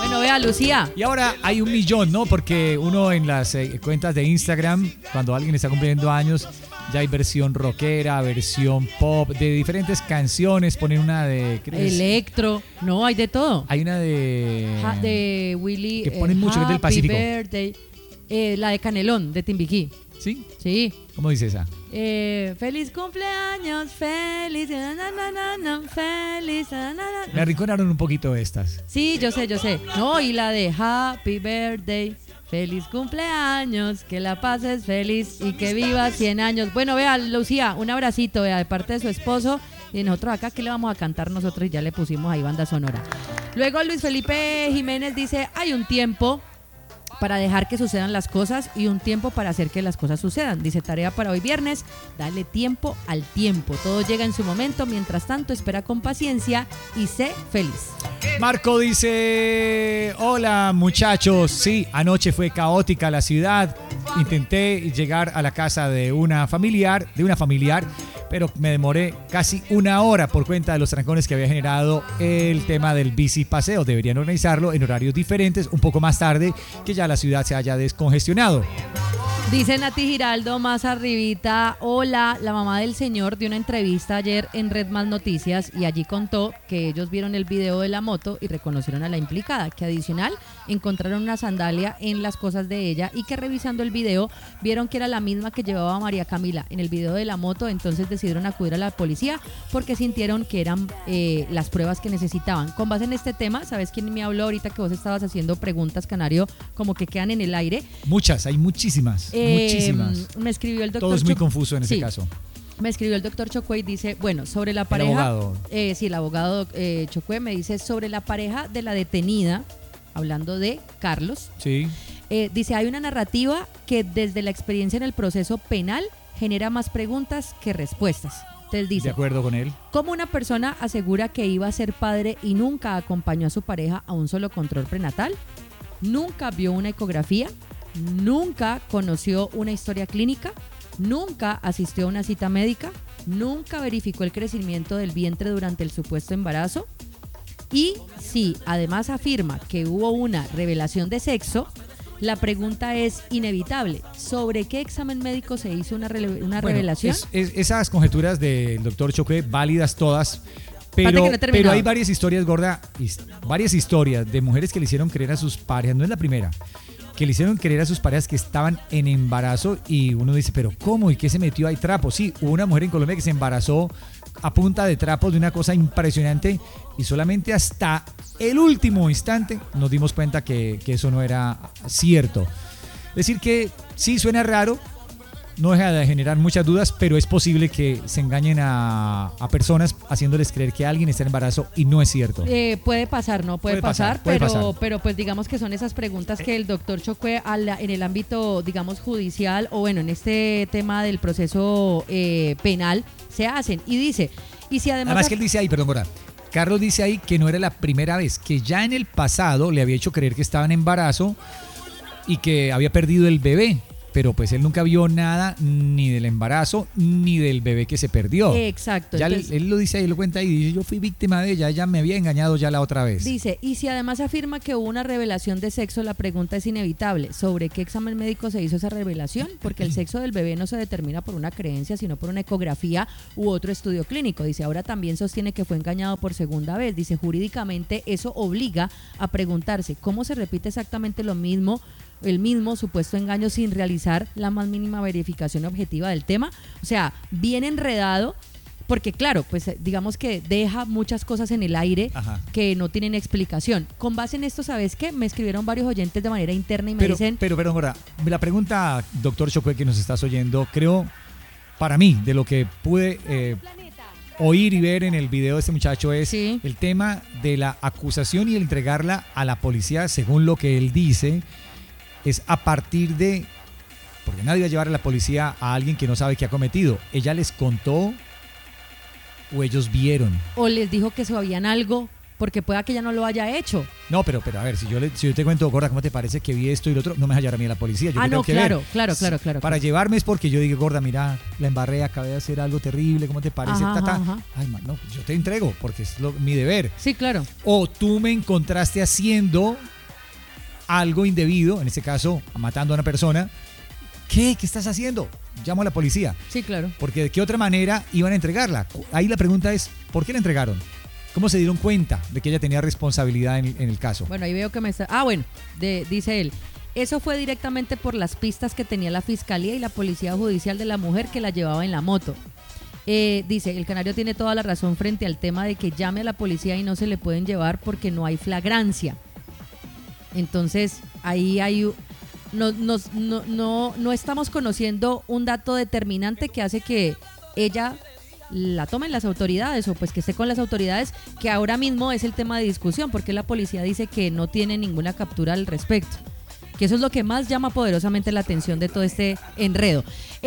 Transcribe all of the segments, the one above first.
Bueno, vea, Lucía. Y ahora hay 1.000.000, ¿no? Porque uno en las cuentas de Instagram, cuando alguien está cumpliendo años, ya hay versión rockera, versión pop, de diferentes canciones. Ponen una de... Electro. No, hay de todo. Hay una de Willy. Que ponen mucho, que es del Pacífico. Birthday, la de Canelón, de Timbiquí. ¿Sí? Sí. ¿Cómo dice esa? Feliz cumpleaños, feliz, feliz. Me arrinconaron un poquito estas. Sí, yo sé. No, y la de Happy Birthday, feliz cumpleaños, que la pases feliz y que vivas 100 años. Bueno, vea, Lucía, un abracito, vea, de parte de su esposo. Y nosotros acá, ¿qué le vamos a cantar nosotros? Y ya le pusimos ahí banda sonora. Luego Luis Felipe Jiménez dice, hay un tiempo para dejar que sucedan las cosas y un tiempo para hacer que las cosas sucedan. Dice, tarea para hoy viernes, dale tiempo al tiempo. Todo llega en su momento, mientras tanto espera con paciencia y sé feliz. Marco dice, hola muchachos, sí, anoche fue caótica la ciudad. Intenté llegar a la casa de una familiar, pero me demoré casi 1 hora por cuenta de los trancones que había generado el tema del bici paseo. Deberían organizarlo en horarios diferentes, un poco más tarde, que ya la ciudad se haya descongestionado. Dice Nati Giraldo más arribita, hola, la mamá del señor dio una entrevista ayer en Red Más Noticias y allí contó que ellos vieron el video de la moto y reconocieron a la implicada, que adicional encontraron una sandalia en las cosas de ella y que revisando el video vieron que era la misma que llevaba María Camila en el video de la moto. Entonces decidieron acudir a la policía porque sintieron que eran las pruebas que necesitaban. Con base en este tema, ¿sabes quién me habló ahorita que vos estabas haciendo preguntas, Canario, como que quedan en el aire? Muchas, hay muchísimas. Muchísimas. Me escribió el doctor. Todo es muy confuso en ese caso. Me escribió el doctor Chocue y dice, bueno, sobre la pareja. El abogado. Sí, el abogado Chocue me dice sobre la pareja de la detenida, hablando de Carlos. Sí. Dice, hay una narrativa que desde la experiencia en el proceso penal genera más preguntas que respuestas. Entonces dice, de acuerdo con él. ¿Cómo una persona asegura que iba a ser padre y nunca acompañó a su pareja a un solo control prenatal? ¿Nunca vio una ecografía? ¿Nunca conoció una historia clínica? ¿Nunca asistió a una cita médica? ¿Nunca verificó el crecimiento del vientre durante el supuesto embarazo? Y si además afirma que hubo una revelación de sexo, la pregunta es inevitable. ¿Sobre qué examen médico se hizo una revelación? Esas conjeturas del doctor Chocue, válidas todas, pero hay varias historias, gorda, varias historias de mujeres que le hicieron creer a sus parejas, no es la primera, que le hicieron creer a sus parejas que estaban en embarazo y uno dice, ¿pero cómo? ¿Y qué se metió ahí trapos? Sí, hubo una mujer en Colombia que se embarazó a punta de trapos de una cosa impresionante y solamente hasta el último instante nos dimos cuenta que eso no era cierto. Es decir que sí suena raro, no deja de generar muchas dudas, pero es posible que se engañen a personas haciéndoles creer que alguien está en embarazo y no es cierto. Puede pasar, ¿no? Puede pasar, pero pues digamos que son esas preguntas que el doctor Chocue en el ámbito, digamos, judicial o bueno, en este tema del proceso penal se hacen. Y dice, y si además Exacto. Ya entonces, él lo dice ahí, lo cuenta ahí, dice, yo fui víctima de ella me había engañado ya la otra vez. Dice, y si además afirma que hubo una revelación de sexo, la pregunta es inevitable. ¿Sobre qué examen médico se hizo esa revelación? Porque el sexo del bebé no se determina por una creencia, sino por una ecografía u otro estudio clínico. Dice, ahora también sostiene que fue engañado por segunda vez. Dice, jurídicamente eso obliga a preguntarse, ¿cómo se repite exactamente lo mismo? El mismo supuesto engaño sin realizar la más mínima verificación objetiva del tema. O sea, bien enredado, porque claro, pues digamos que deja muchas cosas en el aire. Ajá. Que no tienen explicación. Con base en esto, ¿sabes qué? Me escribieron varios oyentes de manera interna y me dicen... Pero, ahora, la pregunta, doctor Chocue, que nos estás oyendo, creo, para mí, de lo que pude oír y ver en el video de este muchacho es el tema de la acusación y el entregarla a la policía, según lo que él dice, es a partir de, porque nadie va a llevar a la policía a alguien que no sabe qué ha cometido. ¿Ella les contó o ellos vieron? O les dijo que sabían algo, porque pueda que ella no lo haya hecho. No, pero a ver, si yo te cuento, Gorda, ¿cómo te parece que vi esto y lo otro? No me deja llevar a mí a la policía. Yo no, claro. Para llevarme es porque yo digo, Gorda, mira, la embarré, acabé de hacer algo terrible, ¿cómo te parece? Ajá. Ay, man, no, yo te entrego porque es mi deber. Sí, claro. O tú me encontraste haciendo algo indebido, en este caso matando a una persona, ¿qué estás haciendo? Llamo a la policía. Sí, claro. Porque de qué otra manera iban a entregarla. Ahí la pregunta es, ¿por qué la entregaron? ¿Cómo se dieron cuenta de que ella tenía responsabilidad en el caso? Bueno, ahí veo que me está... dice él. Eso fue directamente por las pistas que tenía la Fiscalía y la Policía Judicial de la mujer que la llevaba en la moto. Dice, el canario tiene toda la razón frente al tema de que llame a la policía y no se le pueden llevar porque no hay flagrancia. Entonces, ahí hay... No estamos conociendo un dato determinante que hace que ella la tomen las autoridades o pues que esté con las autoridades, que ahora mismo es el tema de discusión, porque la policía dice que no tiene ninguna captura al respecto, que eso es lo que más llama poderosamente la atención de todo este enredo.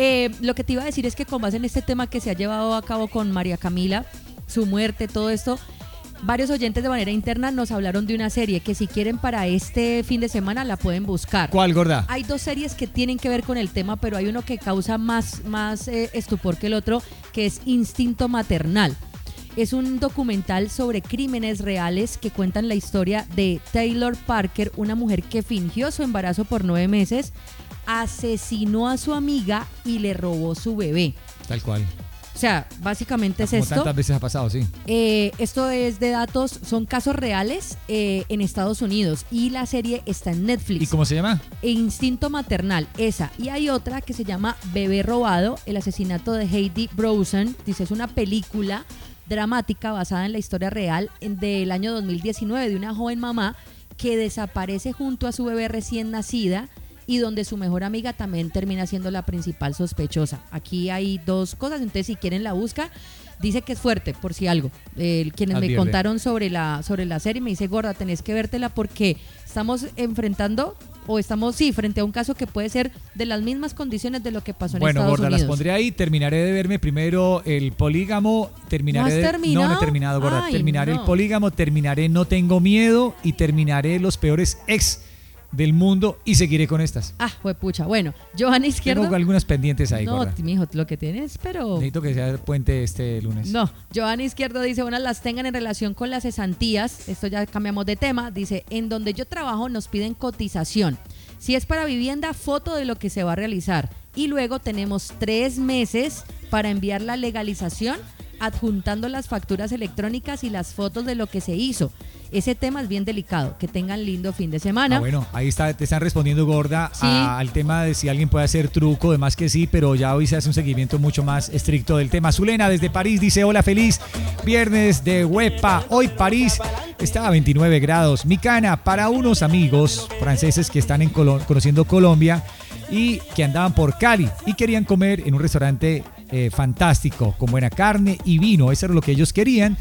Lo que te iba a decir es que con base en este tema que se ha llevado a cabo con María Camila, su muerte, todo esto, varios oyentes de manera interna nos hablaron de una serie que si quieren para este fin de semana la pueden buscar. ¿Cuál, gorda? Hay dos series que tienen que ver con el tema, pero hay uno que causa más estupor que el otro, que es Instinto Maternal. Es un documental sobre crímenes reales que cuentan la historia de Taylor Parker, una mujer que fingió su embarazo por 9 meses, asesinó a su amiga y le robó su bebé. Tal cual. O sea, básicamente es esto. Tantas veces ha pasado, sí. Esto es de datos, son casos reales en Estados Unidos y la serie está en Netflix. ¿Y cómo se llama? Instinto Maternal, esa. Y hay otra que se llama Bebé Robado, el asesinato de Heidi Browson. Dice, es una película dramática basada en la historia real del año 2019 de una joven mamá que desaparece junto a su bebé recién nacida y donde su mejor amiga también termina siendo la principal sospechosa. Aquí hay dos cosas, entonces si quieren la busca. Dice que es fuerte, por si algo. Quienes me contaron sobre la serie me dice, gorda, tenés que vértela porque estamos enfrentando frente a un caso que puede ser de las mismas condiciones de lo que pasó en Estados Unidos. Bueno, gorda, las pondré ahí. Terminaré de verme primero el polígamo. ¿No has terminado? No he terminado, gorda. Ay, terminaré el polígamo, terminaré No Tengo Miedo y terminaré Los Peores Ex del Mundo y seguiré con estas. Juepucha. Bueno, Johanna Izquierdo. Tengo algunas pendientes ahí, gorda. No, mijo, lo que tienes, pero... Necesito que sea puente este lunes. No, Johanna Izquierdo dice, buenas las tengan en relación con las cesantías. Esto ya cambiamos de tema. Dice, en donde yo trabajo nos piden cotización. Si es para vivienda, foto de lo que se va a realizar. Y luego tenemos 3 meses para enviar la legalización, adjuntando las facturas electrónicas y las fotos de lo que se hizo. Ese tema es bien delicado. Que tengan lindo fin de semana. Bueno, ahí está, te están respondiendo, gorda, ¿sí? Al tema de si alguien puede hacer truco, además que sí, pero ya hoy se hace un seguimiento mucho más estricto del tema. Zulena desde París dice, hola, feliz viernes de Huepa. Hoy París está a 29 grados. Micana, para unos amigos franceses que están conociendo Colombia y que andaban por Cali y querían comer en un restaurante fantástico, con buena carne y vino. Eso era lo que ellos querían.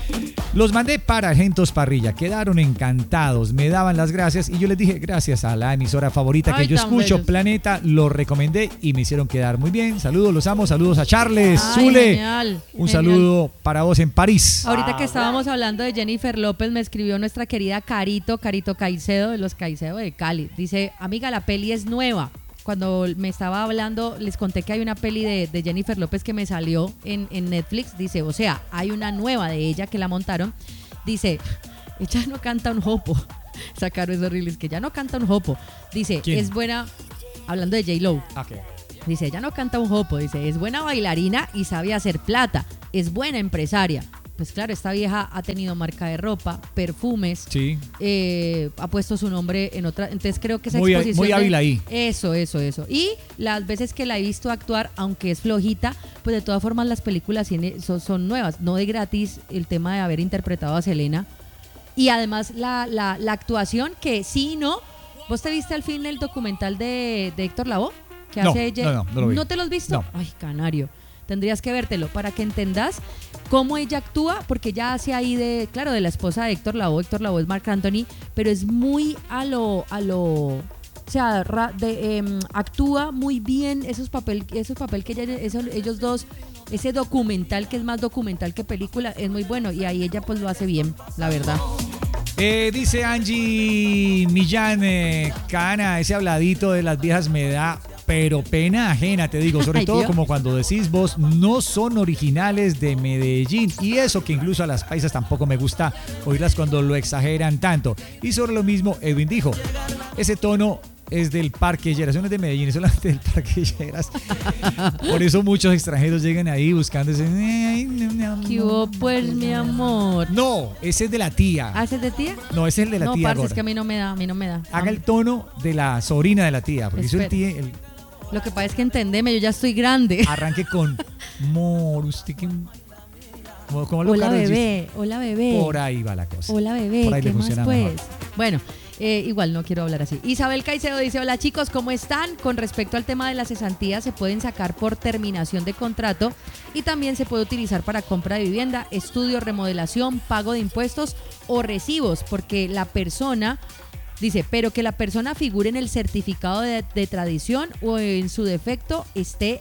Los mandé para Argentos Parrilla, quedaron encantados, me daban las gracias y yo les dije gracias a la emisora favorita que yo escucho, bellos. Planeta, lo recomendé y me hicieron quedar muy bien. Saludos, los amo, saludos a Charles, Zule, genial, un saludo para vos en París. Ahorita que estábamos hablando de Jennifer López, me escribió nuestra querida Carito Caicedo, de los Caicedo de Cali. Dice, amiga, la peli es nueva. Cuando me estaba hablando, les conté que hay una peli de Jennifer López que me salió en Netflix. Dice, o sea, hay una nueva de ella que la montaron. Dice, ella no canta un jopo. Sacaron esos reels que ya no canta un jopo. Dice, ¿quién? Es buena, hablando de J-Lo. Okay. Dice, ella no canta un jopo. Dice, es buena bailarina y sabe hacer plata. Es buena empresaria. Pues claro, esta vieja ha tenido marca de ropa, perfumes, sí. Ha puesto su nombre en otra, entonces creo que esa muy, exposición muy hábil ahí. Eso. Y las veces que la he visto actuar, aunque es flojita, pues de todas formas las películas son nuevas, no de gratis el tema de haber interpretado a Selena. Y además la actuación que sí y no. ¿Vos te viste al fin el documental de Héctor Lavoe? Que hace ella? No lo vi. ¿No te lo has visto? No. Ay, canario. Tendrías que vértelo para que entendás cómo ella actúa, porque ella hace ahí de la esposa de Héctor Lavoe. Héctor Lavoe es Marc Anthony, pero es muy o sea, actúa muy bien esos papel que ellos dos, ese documental que es más documental que película, es muy bueno y ahí ella pues lo hace bien, la verdad. Dice Angie Millán, Cana, ese habladito de las viejas me da pero pena ajena, te digo, sobre todo como cuando decís vos, no son originales de Medellín, y eso que incluso a las paisas tampoco me gusta oírlas cuando lo exageran tanto. Y sobre lo mismo, Edwin dijo, Ese tono es del Parque Lleras, eso no es de Medellín, es solamente del Parque Lleras. Por eso muchos extranjeros llegan ahí buscando ese... ¿Qué hubo, pues, mi amor? No, ese es de la tía. ¿Ah, ese es de tía? No, ese es el de la tía. No, parce, es que a mí no me da. Haga el tono de la sobrina de la tía, porque eso el tía... Lo que pasa es que entendeme, yo ya estoy grande. Arranque con... Mor, usted que... Hola bebé, hola bebé. Por ahí va la cosa. Hola bebé, por ahí ¿qué le más pues? Mejor. Bueno, igual no quiero hablar así. Isabel Caicedo dice, hola chicos, ¿cómo están? Con respecto al tema de las cesantías, se pueden sacar por terminación de contrato y también se puede utilizar para compra de vivienda, estudio, remodelación, pago de impuestos o recibos, porque la persona... Dice, pero que la persona figure en el certificado de tradición o en su defecto esté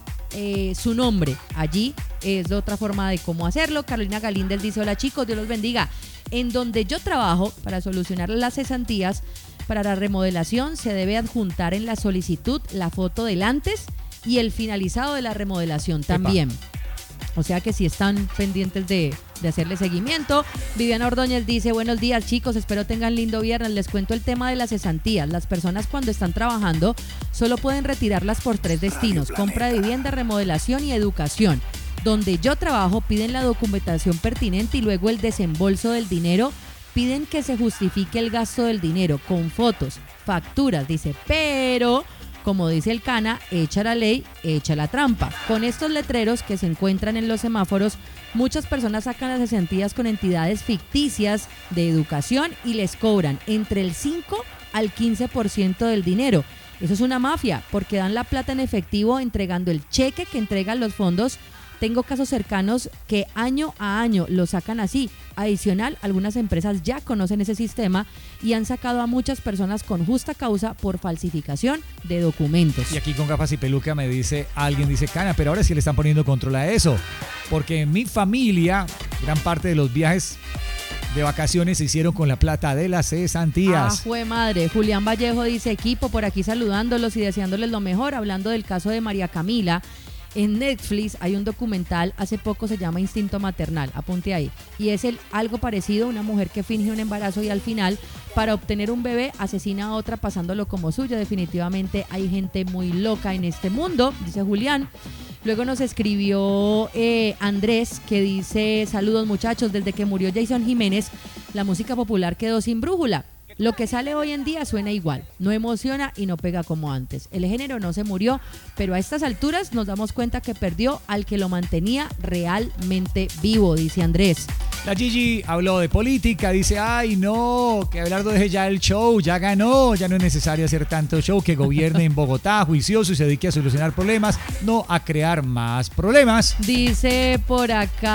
su nombre. Allí es otra forma de cómo hacerlo. Carolina Galíndez dice, hola chicos, Dios los bendiga. En donde yo trabajo para solucionar las cesantías para la remodelación se debe adjuntar en la solicitud la foto del antes y el finalizado de la remodelación también. Epa. O sea que si están pendientes de hacerle seguimiento. Viviana Ordóñez dice, buenos días chicos, espero tengan lindo viernes. Les cuento el tema de las cesantías. Las personas cuando están trabajando solo pueden retirarlas por 3 destinos: compra de vivienda, remodelación y educación. Donde yo trabajo piden la documentación pertinente y luego el desembolso del dinero. Piden que se justifique el gasto del dinero con fotos, facturas, dice, pero... Como dice el Cana, echa la ley, echa la trampa. Con estos letreros que se encuentran en los semáforos, muchas personas sacan las cesantías con entidades ficticias de educación y les cobran entre el 5 al 15% del dinero. Eso es una mafia, porque dan la plata en efectivo entregando el cheque que entregan los fondos. Tengo casos cercanos que año a año lo sacan así. Adicional, algunas empresas ya conocen ese sistema y han sacado a muchas personas con justa causa por falsificación de documentos. Y aquí con gafas y peluca alguien dice, Cana, pero ahora sí le están poniendo control a eso. Porque en mi familia, gran parte de los viajes de vacaciones se hicieron con la plata de las cesantías. Ah, jue madre. Julián Vallejo dice, equipo, por aquí saludándolos y deseándoles lo mejor, hablando del caso de María Camila. En Netflix hay un documental, hace poco se llama Instinto Maternal, apunte ahí. Y es algo parecido a una mujer que finge un embarazo y al final, para obtener un bebé, asesina a otra pasándolo como suyo. Definitivamente hay gente muy loca en este mundo, dice Julián. Luego nos escribió Andrés, que dice, saludos muchachos, desde que murió Jason Jiménez, la música popular quedó sin brújula. Lo que sale hoy en día suena igual, no emociona y no pega como antes. El género no se murió, pero a estas alturas nos damos cuenta que perdió al que lo mantenía realmente vivo, dice Andrés. La Gigi habló de política, dice, ay no, que Abelardo deje ya el show, ya ganó, ya no es necesario hacer tanto show, que gobierne en Bogotá, juicioso y se dedique a solucionar problemas, no a crear más problemas. Dice por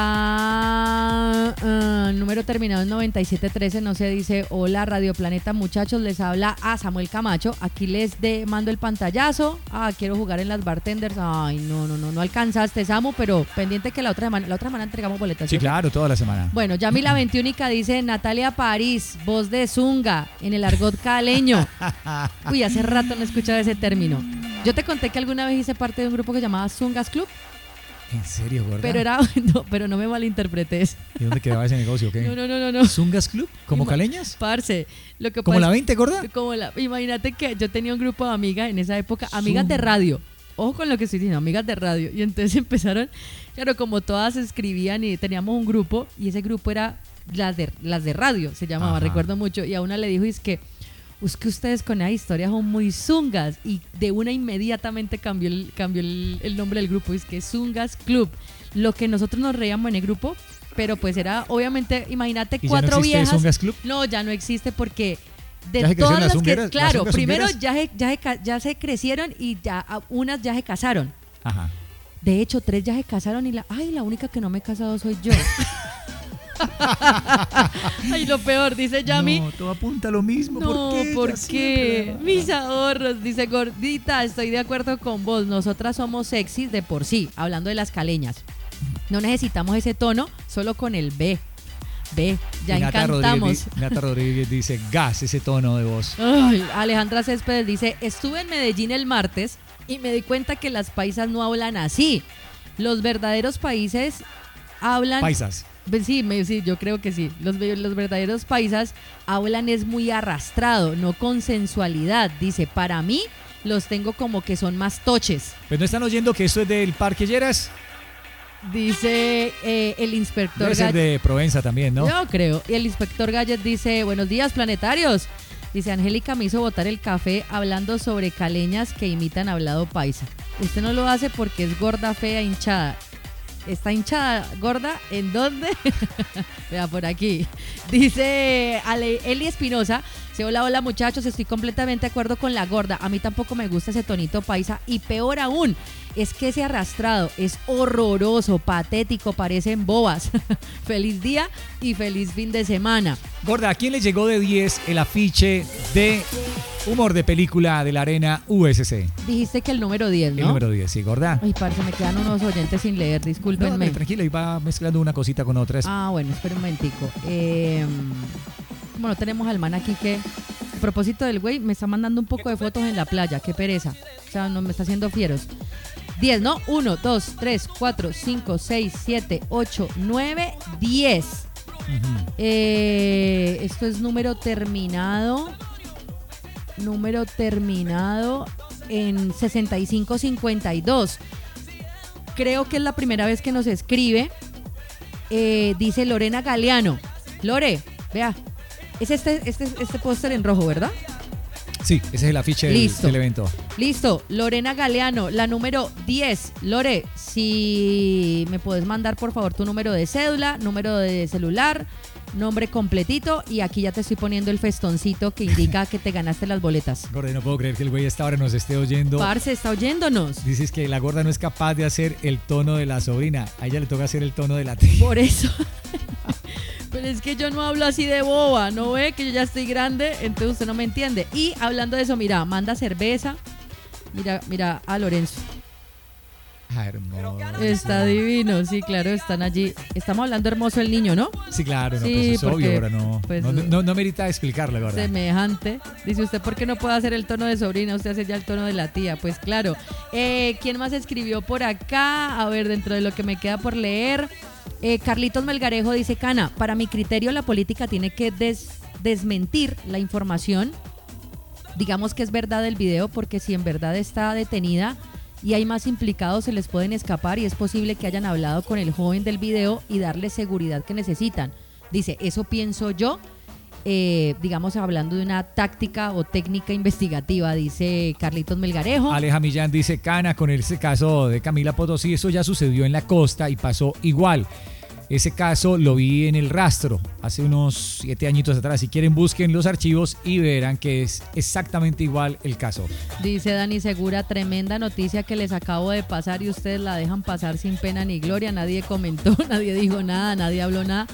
acá, número terminado en 9713, no sé, dice, hola Radio Planeta muchachos, les habla a Samuel Camacho, aquí les mando el pantallazo, quiero jugar en las bartenders, ay no alcanzaste Samu, pero pendiente que la otra semana entregamos boletas. Sí, claro, toda la semana. Bueno, Yamila 21 dice, Natalia París, voz de Zunga, en el argot caleño. Uy, hace rato no escuchaba ese término. Yo te conté que alguna vez hice parte de un grupo que se llamaba Zungas Club. ¿En serio, gorda? Pero no me malinterpretes. ¿Y dónde quedaba ese negocio o qué? No. ¿Zungas Club? ¿Como caleñas? Parce. ¿Como la 20, gorda? Imagínate que yo tenía un grupo de amigas en esa época, amigas de radio. Ojo con lo que estoy diciendo, amigas de radio. Y entonces empezaron, claro, como todas escribían y teníamos un grupo, y ese grupo era las de radio, se llamaba, recuerdo mucho. Y a una le dijo, es que ustedes con esa historia son muy zungas. Y de una inmediatamente cambió el nombre del grupo, es que Zungas Club. Lo que nosotros nos reíamos en el grupo, pero pues era, obviamente, imagínate, 4 viejas. ¿Zungas Club? No, ya no existe porque... De todas las que, claro, primero ya se crecieron y ya unas ya se casaron. Ajá. De hecho, 3 ya se casaron y la única que no me he casado soy yo. Ay, lo peor, dice Yami. No, todo apunta a lo mismo. No, ¿por qué? Mis ahorros, dice Gordita, estoy de acuerdo con vos. Nosotras somos sexys de por sí, hablando de las caleñas. No necesitamos ese tono, solo con el B. Ya encantamos. Nata Rodríguez dice, gas ese tono de voz. Ay, Alejandra Céspedes dice, estuve en Medellín el martes y me di cuenta que las paisas no hablan así. Los verdaderos países hablan... Sí, yo creo que sí. Los verdaderos paisas hablan es muy arrastrado, no con sensualidad. Dice, para mí los tengo como que son más toches. ¿Pero no están oyendo que esto es del Parque Lleras? Dice el inspector Debe ser de Provenza también, ¿no? Yo creo. Y el inspector Gallet dice, buenos días, planetarios. Dice, Angélica me hizo botar el café hablando sobre caleñas que imitan hablado paisa. Usted no lo hace porque es gorda, fea, hinchada. ¿Está hinchada, gorda? ¿En dónde? Vea, por aquí. Dice Eli Espinosa. Hola muchachos, estoy completamente de acuerdo con la gorda. A mí tampoco me gusta ese tonito paisa. Y peor aún, es que ese arrastrado es horroroso, patético, parecen bobas. Feliz día y feliz fin de semana. Gorda, ¿a quién le llegó de 10 el afiche de humor de película de la Arena USC? Dijiste que el número 10, ¿no? El número 10, sí, gorda. Ay, parce, me quedan unos oyentes sin leer, discúlpenme. No, tranquila, iba mezclando una cosita con otras. Ah, bueno, espera un momentico. Bueno, tenemos al man aquí que, a propósito del güey, me está mandando un poco de fotos en la playa, qué pereza. O sea, no me está haciendo fieros. 10, ¿no? 1, 2, 3, 4, 5, 6, 7, 8, 9, 10. Esto es número terminado en 6552. Creo que es la primera vez que nos escribe. Dice Lorena Galeano. Lore, vea, es este póster en rojo, ¿verdad? Sí, ese es el afiche del evento. Listo, Lorena Galeano, la número 10. Lore, si me puedes mandar por favor tu número de cédula, número de celular, nombre completito, y aquí ya te estoy poniendo el festoncito que indica que te ganaste las boletas. Gorda, no puedo creer que el güey hasta ahora nos esté oyendo. Parce, está oyéndonos. Dices que la gorda no es capaz de hacer el tono de la sobrina. A ella le toca hacer el tono de la tía. Por eso. Pero es que yo no hablo así de boba, ¿no ve? Que yo ya estoy grande, entonces usted no me entiende. Y hablando de eso, mira, manda cerveza. Mira a Lorenzo. Ah, hermoso. Está divino, sí, claro, están allí. Estamos hablando hermoso el niño, ¿no? Sí, claro, no, sí, pues es porque, obvio, ahora no. Pues, no merita explicarle, ¿verdad? Semejante. Dice usted, ¿por qué no puede hacer el tono de sobrina? Usted hace ya el tono de la tía. Pues claro. ¿Quién más escribió por acá? A ver, dentro de lo que me queda por leer. Carlitos Melgarejo dice, Cana, para mi criterio la política tiene que desmentir la información. Digamos que es verdad el video, porque si en verdad está detenida y hay más implicados, se les pueden escapar y es posible que hayan hablado con el joven del video y darle seguridad que necesitan. Dice, eso pienso yo, digamos hablando de una táctica o técnica investigativa, dice Carlitos Melgarejo. Aleja Millán dice, Cana, con ese caso de Camila Potosí, eso ya sucedió en la costa y pasó igual. Ese caso lo vi en El Rastro hace unos 7 añitos atrás. Si quieren, busquen los archivos y verán que es exactamente igual el caso. Dice Dani Segura, tremenda noticia que les acabo de pasar y ustedes la dejan pasar sin pena ni gloria. Nadie comentó, nadie dijo nada, nadie habló nada.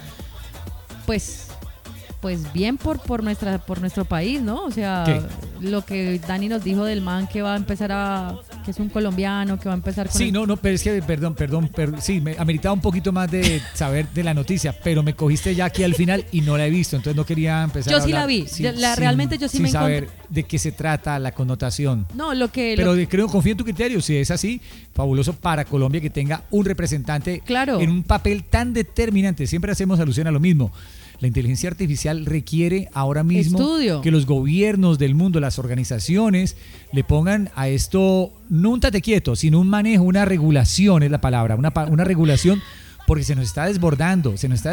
Pues bien por nuestro país, ¿no? O sea, ¿qué? Lo que Dani nos dijo del man que va a empezar que es un colombiano, que va a empezar con... Sí, pero es que, perdón, sí, me ameritaba un poquito más de saber de la noticia, pero me cogiste ya aquí al final y no la he visto, entonces no quería empezar a hablar. Yo sí la vi, realmente yo sí me encontré... Sin saber de qué se trata, la connotación. No, confío en tu criterio, si es así, fabuloso para Colombia que tenga un representante en un papel tan determinante. Siempre hacemos alusión a lo mismo. La inteligencia artificial requiere ahora mismo que los gobiernos del mundo, las organizaciones, le pongan a esto no un tate quieto, sino un manejo, una regulación es la palabra, una regulación, porque se nos está desbordando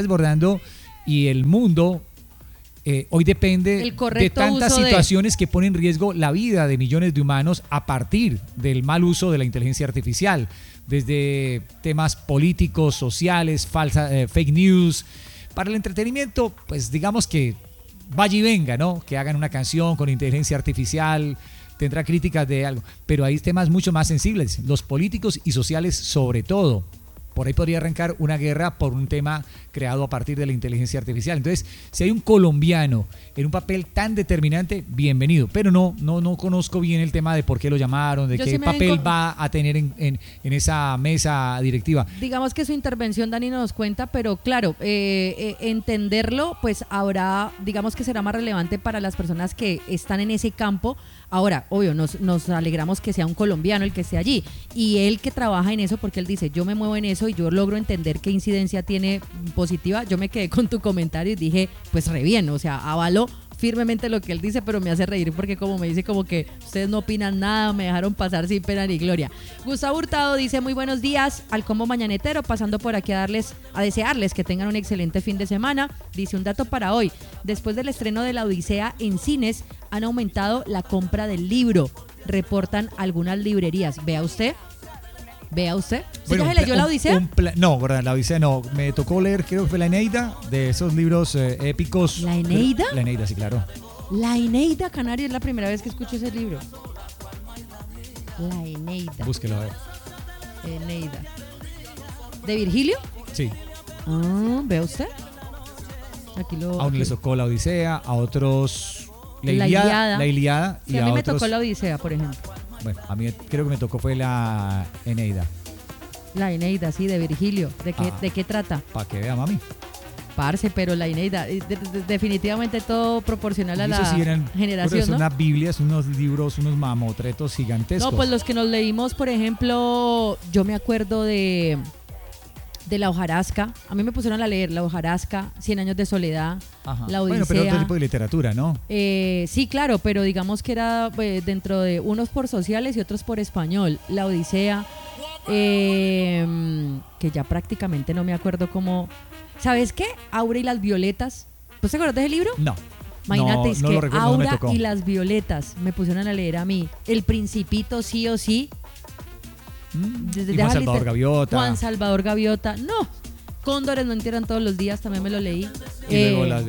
y el mundo hoy depende de tantas situaciones que ponen en riesgo la vida de millones de humanos a partir del mal uso de la inteligencia artificial, desde temas políticos, sociales, fake news. Para el entretenimiento, pues digamos que vaya y venga, ¿no? Que hagan una canción con inteligencia artificial, tendrá críticas de algo, pero hay temas mucho más sensibles, los políticos y sociales sobre todo. Por ahí podría arrancar una guerra por un tema creado a partir de la inteligencia artificial. Entonces, si hay un colombiano en un papel tan determinante, bienvenido. Pero no conozco bien el tema de por qué lo llamaron, de qué papel va a tener en esa mesa directiva. Digamos que su intervención, Dani, nos cuenta, pero claro, entenderlo, pues habrá, digamos que será más relevante para las personas que están en ese campo. Ahora, obvio, nos alegramos que sea un colombiano el que esté allí y él que trabaja en eso, porque él dice, yo me muevo en eso eso y yo logro entender qué incidencia tiene positiva, yo me quedé con tu comentario y dije, pues re bien, o sea, avalo firmemente lo que él dice, pero me hace reír porque como me dice como que ustedes no opinan nada, me dejaron pasar sin pena ni gloria. Gustavo Hurtado dice muy buenos días al combo mañanetero, pasando por aquí a desearles que tengan un excelente fin de semana. Dice un dato para hoy, después del estreno de La Odisea en cines han aumentado la compra del libro, reportan algunas librerías. Vea usted. ¿Usted ya se leyó La Odisea? No, La Odisea no. Me tocó leer, creo que fue La Eneida, de esos libros épicos. ¿La Eneida? La Eneida, sí, claro. La Eneida, Canario, es la primera vez que escucho ese libro. La Eneida. Búsquelo a ver. Eneida. ¿De Virgilio? Sí. ¿Ve usted? Aquí a unos les tocó La Odisea, a otros La Ilíada. Sí, a mí me tocó La Odisea, por ejemplo. Bueno, a mí creo que me tocó fue la Eneida. La Eneida, sí, de Virgilio. ¿De qué trata? Para que vea, mami. Parce, pero la Eneida, definitivamente todo proporcional a la generación, ¿no? Unas Biblias, unos libros, unos mamotretos gigantescos. No, pues los que nos leímos, por ejemplo, yo me acuerdo de La hojarasca. A mí me pusieron a leer La hojarasca, 100 años de soledad, Ajá. La Odisea. Bueno, pero otro tipo de literatura, ¿no? Sí, claro, pero digamos que era dentro de unos por sociales y otros por español. La Odisea, que ya prácticamente no me acuerdo cómo... ¿Sabes qué? Aura y las violetas. ¿Pues te acuerdas de ese libro? No. Imagínate, no que recuerdo, Aura y las violetas me pusieron a leer a mí. El Principito, sí o sí. Y Juan Salvador Gaviota. Juan Salvador Gaviota. No. Cóndores no entierran todos los días, también me lo leí. Y luego las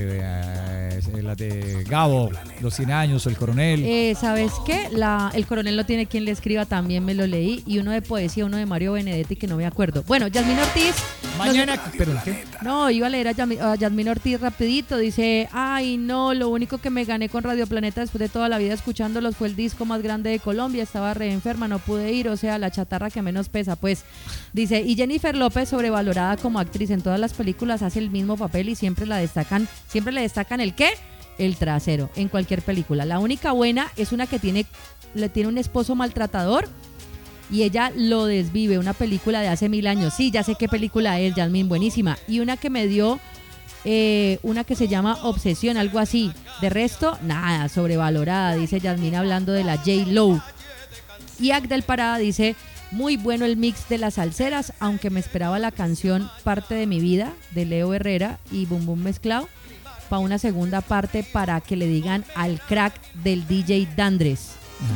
de Gabo, Los 100 años, o El Coronel. ¿Sabes qué? El Coronel no tiene quien le escriba, también me lo leí. Y uno de poesía, uno de Mario Benedetti, que no me acuerdo. Bueno, Yasmín Ortiz. Mañana, ¿pero qué? No, iba a leer a Yasmín Ortiz rapidito. Dice, ay no, lo único que me gané con Radio Planeta después de toda la vida escuchándolos fue el disco más grande de Colombia. Estaba re enferma, no pude ir, o sea, la chatarra que menos pesa. Pues, dice, y Jennifer López, sobrevalorada como actriz en todas las películas, hace el mismo papel y siempre le destacan ¿el qué? El trasero, en cualquier película. La única buena es una que tiene un esposo maltratador y ella lo desvive, una película de hace 1000 años. Sí, ya sé qué película es, Yasmín, buenísima. Y una que me dio, una que se llama Obsesión, algo así. De resto, nada, sobrevalorada, dice Yasmín hablando de la J-Lo. Y Agdel Parada dice, muy bueno el mix de las salseras, aunque me esperaba la canción Parte de mi vida, de Leo Herrera y Bum Bum mezclado, para una segunda parte para que le digan al crack del DJ Dandres.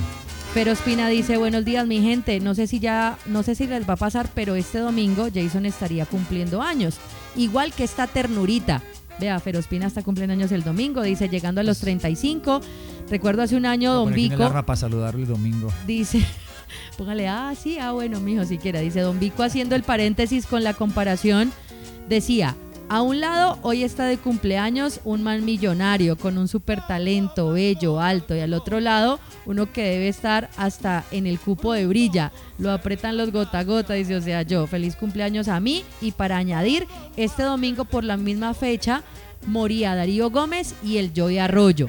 Pero Espina dice, buenos días mi gente, no sé si les va a pasar, pero este domingo Jason estaría cumpliendo años, igual que esta ternurita. Vea, Ferospina está cumpliendo años el domingo, dice, llegando a los 35. Recuerdo hace un año Don Vico. Para saludarlo el domingo. Dice, póngale, bueno, mijo, si quiera. Dice, Don Vico, haciendo el paréntesis con la comparación, decía, a un lado hoy está de cumpleaños un man millonario con un súper talento, bello, alto, y al otro lado uno que debe estar hasta en el cupo de brilla, lo apretan los gota a gota, dice, o sea, yo, feliz cumpleaños a mí. Y para añadir, este domingo por la misma fecha moría Darío Gómez y el Joey Arroyo.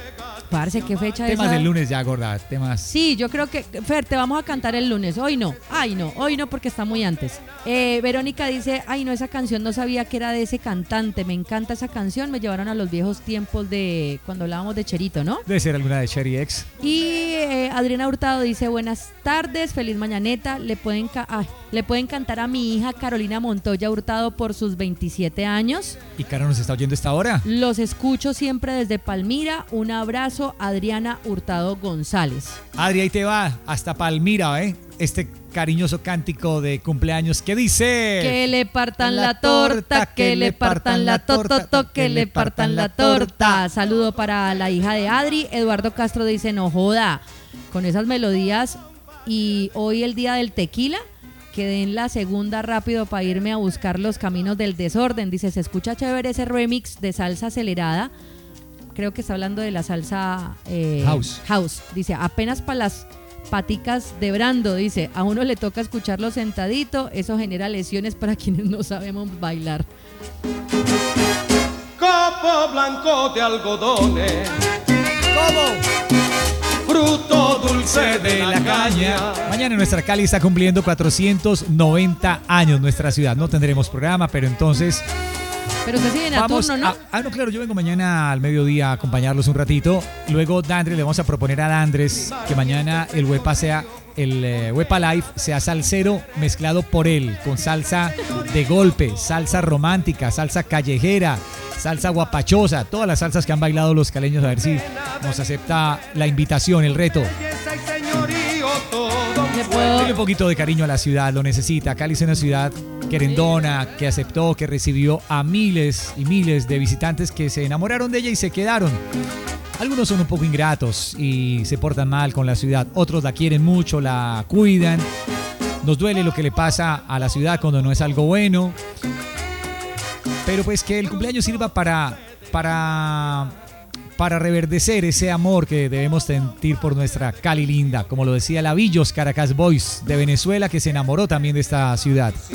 Parce, ¿qué fecha es? Temas del lunes ya, gorda, temas. Sí, yo creo que, Fer, te vamos a cantar el lunes. Hoy no, hoy no porque está muy antes. Verónica dice, ay no, esa canción no sabía que era de ese cantante, me encanta esa canción, me llevaron a los viejos tiempos de cuando hablábamos de Cherito, ¿no? Debe ser alguna de Cherry X. Y Adriana Hurtado dice, buenas tardes, feliz mañaneta, le pueden cantar a mi hija Carolina Montoya Hurtado por sus 27 años. ¿Y Caro nos está oyendo esta hora? Los escucho siempre desde Palmira, un abrazo, Adriana Hurtado González. Adri, ahí te va, hasta Palmira, este cariñoso cántico de cumpleaños que dice: que le partan la torta, que le partan la torta, que le partan la torta. Saludo para la hija de Adri. Eduardo Castro dice, no joda, con esas melodías y hoy el día del tequila, quedé en la segunda rápido para irme a buscar los caminos del desorden. Dice, se escucha chévere ese remix de salsa acelerada. Creo que está hablando de la salsa house. Dice, apenas para las paticas de Brando. Dice, a uno le toca escucharlo sentadito. Eso genera lesiones para quienes no sabemos bailar. Copo blanco de algodones. ¿Cómo? fruto dulce de la caña. Mañana nuestra Cali está cumpliendo 490 años, nuestra ciudad. No tendremos programa, pero entonces... Pero usted sí viene a turno, ¿no? No, claro, yo vengo mañana al mediodía a acompañarlos un ratito. Luego Dandre, le vamos a proponer a Dandres que mañana el Huepa Live sea salsero mezclado por él, con salsa de golpe, salsa romántica, salsa callejera, salsa guapachosa, todas las salsas que han bailado los caleños, a ver si nos acepta la invitación, el reto. Dale un poquito de cariño a la ciudad, lo necesita. Cali es una ciudad querendona, que aceptó, que recibió a miles y miles de visitantes que se enamoraron de ella y se quedaron. Algunos son un poco ingratos y se portan mal con la ciudad, otros la quieren mucho, la cuidan. Nos duele lo que le pasa a la ciudad cuando no es algo bueno, pero pues que el cumpleaños sirva para reverdecer ese amor que debemos sentir por nuestra Cali linda, como lo decía Lavillos, Caracas Boys de Venezuela, que se enamoró también de esta ciudad.